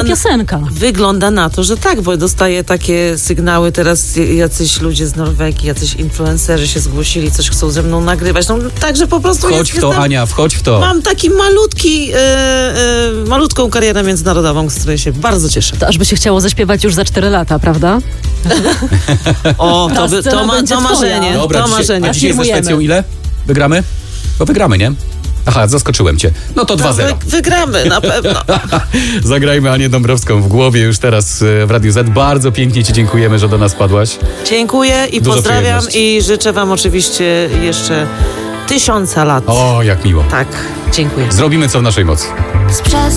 piosenka. Wygląda na to, że tak, bo dostaję takie sygnały teraz, jacyś ludzie z Norwegii, jacyś influencerzy się zgłosili, coś chcą ze mną nagrywać. No także po prostu Wchodź w to, Ania, wchodź w to. Mam taki malutką karierę międzynarodową, z której się bardzo cieszę. To aż by się chciało zaśpiewać już za 4 lata, prawda? O, to marzenie. Dobra, to marzenie. A dzisiaj ze Afirmujemy. Szwecją ile? Wygramy? Bo wygramy, nie? Aha, zaskoczyłem cię. No to 2-0. Wygramy, na pewno. Zagrajmy Anię Dąbrowską w głowie już teraz w Radiu Z. Bardzo pięknie ci dziękujemy, że do nas padłaś. Dziękuję i Dużo pozdrawiam przyjemności. i życzę wam oczywiście jeszcze 1000 lat. O, jak miło. Tak, dziękuję. Zrobimy co w naszej mocy.